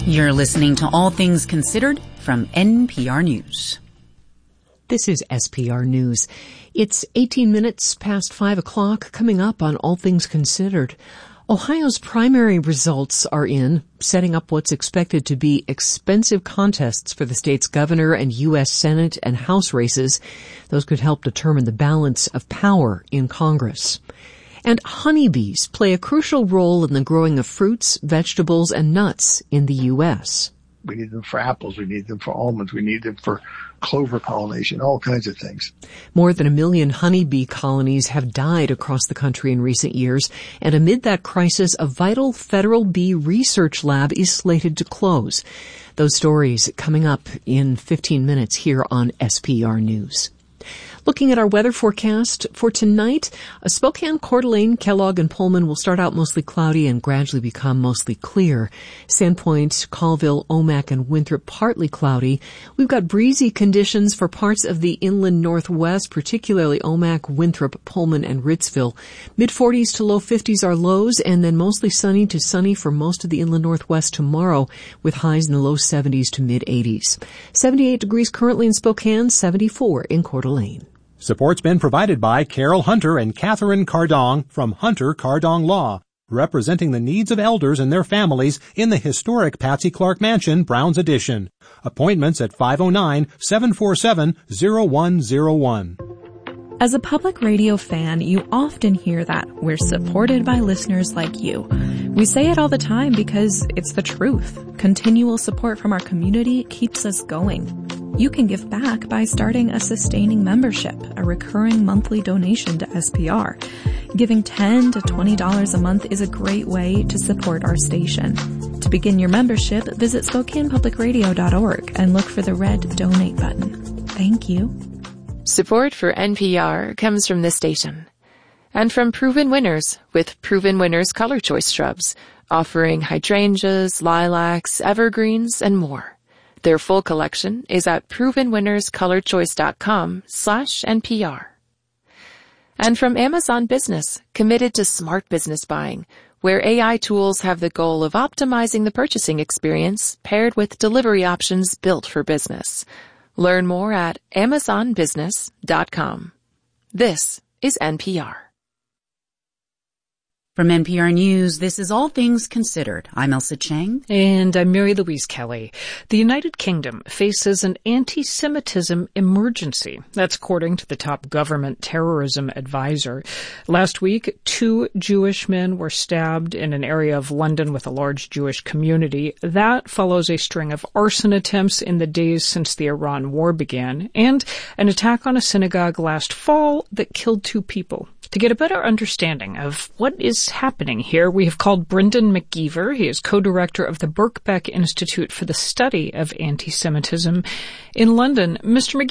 You're listening to All Things Considered from NPR News. This is SPR News. It's 18 minutes past 5 o'clock. Coming up on All Things Considered, Ohio's primary results are in, setting up what's expected to be expensive contests for the state's governor and U.S. Senate and House races. Those could help determine the balance of power in Congress. And honeybees play a crucial role in the growing of fruits, vegetables, and nuts in the U.S. We need them for apples. We need them for almonds. We need them for clover pollination, all kinds of things. More than 1 million honeybee colonies have died across the country in recent years, and amid that crisis, a vital federal bee research lab is slated to close. Those stories coming up in 15 minutes here on SPR News. Looking at our weather forecast for tonight, Spokane, Coeur d'Alene, Kellogg, and Pullman will start out mostly cloudy and gradually become mostly clear. Sandpoint, Colville, Omak, and Winthrop partly cloudy. We've got breezy conditions for parts of the inland northwest, particularly Omak, Winthrop, Pullman, and Ritzville. Mid-40s to low 50s are lows, and then mostly sunny to sunny for most of the inland northwest tomorrow, with highs in the low 70s to mid-80s. 78 degrees currently in Spokane, 74 in Coeur d'Alene. Support's been provided by Carol Hunter and Catherine Cardong from Hunter Cardong Law, representing the needs of elders and their families in the historic Patsy Clark Mansion, Browns Addition. Appointments at 509-747-0101. As a public radio fan, you often hear that we're supported by listeners like you. We say it all the time because it's the truth. Continual support from our community keeps us going. You can give back by starting a sustaining membership, a recurring monthly donation to SPR. Giving $10 to $20 a month is a great way to support our station. To begin your membership, visit SpokanePublicRadio.org and look for the red donate button. Thank you. Support for NPR comes from this station and from Proven Winners with Proven Winners Color Choice Shrubs, offering hydrangeas, lilacs, evergreens, and more. Their full collection is at provenwinnerscolorchoice.com/NPR. And from Amazon Business, committed to smart business buying, where AI tools have the goal of optimizing the purchasing experience paired with delivery options built for business. Learn more at amazonbusiness.com. This is NPR. From NPR News, this is All Things Considered. I'm Elsa Chang. And I'm Mary Louise Kelly. The United Kingdom faces an anti-Semitism emergency. That's according to the top government terrorism advisor. Last week, 2 Jewish men were stabbed in an area of London with a large Jewish community. That follows a string of arson attempts in the days since the Iran war began, and an attack on a synagogue last fall that killed 2 people. To get a better understanding of what is happening here, we have called Brendan McGeever. He is co-director of the Birkbeck Institute for the Study of Anti-Semitism in London. Mr. McGeever,